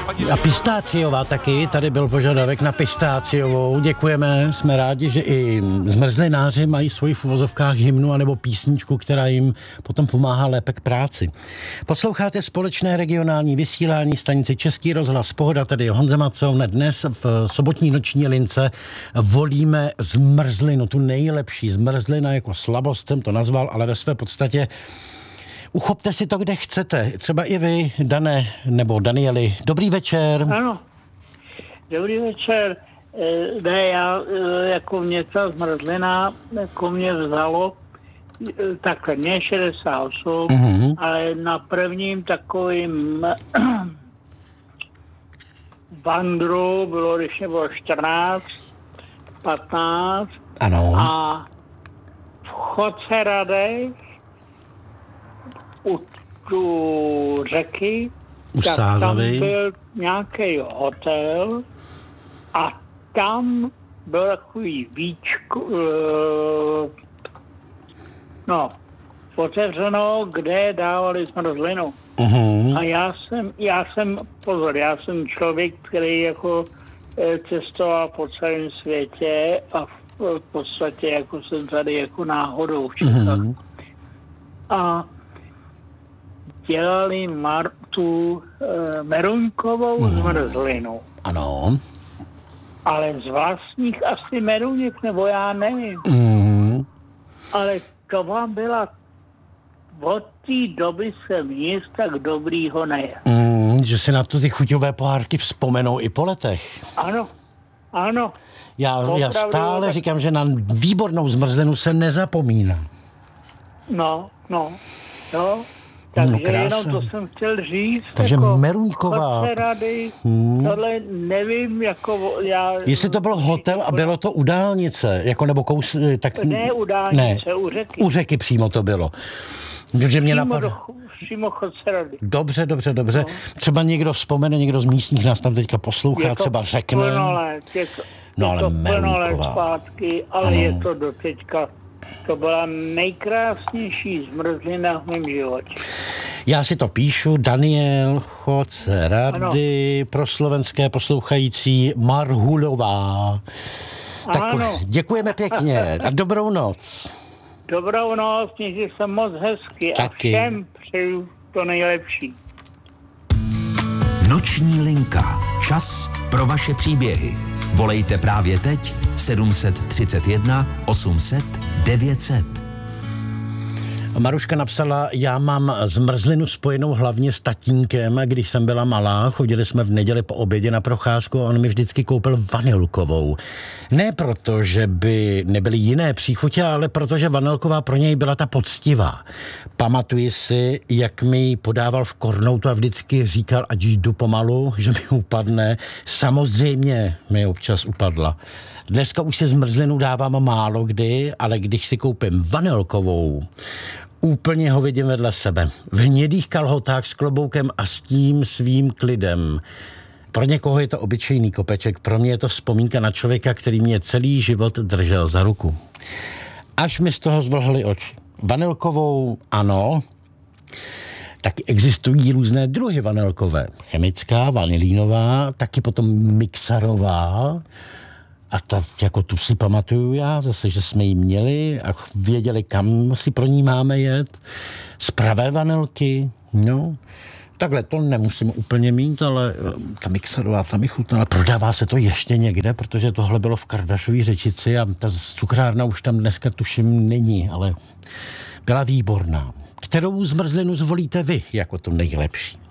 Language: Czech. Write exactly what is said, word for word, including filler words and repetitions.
A pistáciová taky, tady byl požadavek na pistáciovou. Děkujeme, jsme rádi, že i zmrzlináři mají svoji v uvozovkách hymnu anebo písničku, která jim potom pomáhá lépe k práci. Posloucháte společné regionální vysílání stanici Český rozhlas Pohoda, tady Honza Macon. Dnes v sobotní noční lince volíme zmrzlinu, tu nejlepší zmrzlina, jako slabost jsem to nazval, ale ve své podstatě uchopte si to, kde chcete. Třeba i vy, Dané, nebo Danieli. Dobrý večer. Ano, dobrý večer. E, ne, já, e, jako mě ta zmrzlina, jako mě vzalo, e, tak mě šedesát osm, mm-hmm. ale na prvním takovým vandru bylo, když mě bylo čtrnáct, patnáct. Ano. A v Chodceradech u tu řeky, u tak tam Sázavy byl nějaký hotel a tam byl takový víčko, uh, no, otevřeno, kde dávali zmrzlinu. Uh-huh. A já jsem, já jsem, pozor, já jsem člověk, který jako cestoval po celém světě a v, v podstatě jako jsem tady jako náhodou v Čechách. Uh-huh. A dělali mar, tu e, meruňkovou mm. zmrzlinu. Ano. Ale z vlastních asi meruněk, nebo já nevím. Mm. Ale to vám byla, od té doby jsem nic tak dobrýho nejel. Mm, že si na to ty chuťové pohárky vzpomenou i po letech. Ano, ano. Já, já stále tak... říkám, že na výbornou zmrzlinu se nezapomíná. No, no, no. Takže no, jenom to jsem chtěl říct. Takže jako Meruňková. Rady, hmm. Tohle nevím, jako já... Jestli to byl hotel a bylo to u dálnice, jako nebo kous... Tak... Ne u dálnice, ne, u řeky. U řeky přímo to bylo. Protože mě přímo, napad... do, přímo Chodcerady. Dobře, dobře, dobře. No. Třeba někdo vzpomene, někdo z místních nás tam teďka poslouchá, třeba řekne. Plno let, je to, no, je ale to plno let zpátky, ale ano. Je to doteďka. To byla nejkrásnější zmrzlina v mém životě. Já si to píšu, Daniel Chodcerady, pro slovenské poslouchající Marhulová. Tak ano. Děkujeme pěkně a dobrou noc. Dobrou noc, mějte se moc hezky. Taky. A všem přeju to nejlepší. Noční linka. Čas pro vaše příběhy. Volejte právě teď sedm set třicet jedna osm set devět set. Maruška napsala, já mám zmrzlinu spojenou hlavně s tatínkem, když jsem byla malá, chodili jsme v neděli po obědě na procházku a on mi vždycky koupil vanilkovou. Ne proto, že by nebyly jiné příchutě, ale protože vanilková pro něj byla ta poctivá. Pamatuji si, jak mi ji podával v kornoutu a vždycky říkal, ať jdu pomalu, že mi upadne. Samozřejmě mi občas upadla. Dneska už si zmrzlinu dávám málo kdy, ale když si koupím vanilkovou, úplně ho vidím vedle sebe. V hnědých kalhotách s kloboukem a s tím svým klidem. Pro někoho je to obyčejný kopeček, pro mě je to vzpomínka na člověka, který mě celý život držel za ruku. Až mi z toho zvlhly oči. Vanilkovou ano, taky existují různé druhy vanilkové. Chemická, vanilínová, taky potom mixarová. A ta, jako tu si pamatuju já, zase, že jsme ji měli a věděli, kam si pro ní máme jet. Z pravé vanilky, no. Takhle to nemusím úplně mít, ale ta mixarová, ta mi chutnala. Prodává se to ještě někde, protože tohle bylo v Kardašový Řečici a ta cukrárna už tam dneska tuším není, ale byla výborná. Kterou zmrzlinu zvolíte vy jako tu nejlepší?